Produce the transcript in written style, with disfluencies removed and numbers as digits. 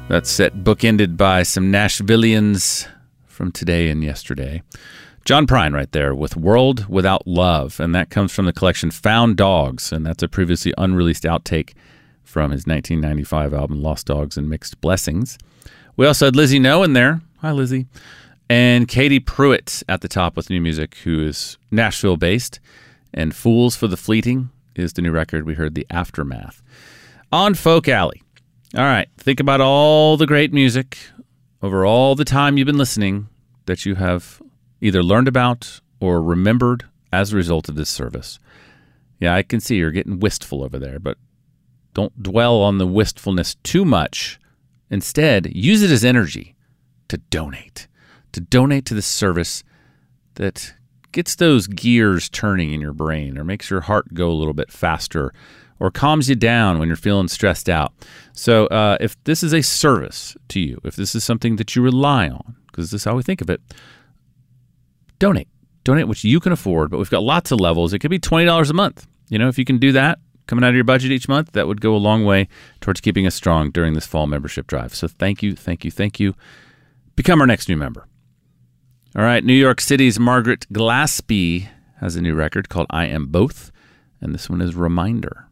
That set bookended by some Nashvillians from today and yesterday. John Prine right there with World Without Love, and that comes from the collection Found Dogs, and that's a previously unreleased outtake from his 1995 album Lost Dogs and Mixed Blessings. We also had Lizzie No in there. Hi, Lizzie. And Katie Pruitt at the top with new music, who is Nashville-based. And Fools for the Fleeting is the new record. We heard The Aftermath. On Folk Alley. All right, think about all the great music over all the time you've been listening that you have either learned about or remembered as a result of this service. Yeah, I can see you're getting wistful over there, but don't dwell on the wistfulness too much. Instead, use it as energy to donate to this service that gets those gears turning in your brain or makes your heart go a little bit faster or calms you down when you're feeling stressed out. So if this is a service to you, if this is something that you rely on, because this is how we think of it, donate what you can afford. But we've got lots of levels. It could be $20 a month. You know, if you can do that, coming out of your budget each month, that would go a long way towards keeping us strong during this fall membership drive. So thank you. Become our next new member. All right, New York City's Margaret Glaspie has a new record called I Am Both, and this one is Reminder.